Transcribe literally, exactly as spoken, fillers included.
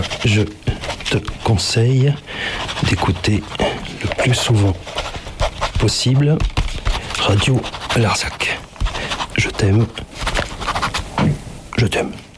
je te conseille d'écouter le plus souvent possible Radio Larzac. Je t'aime. Je t'aime.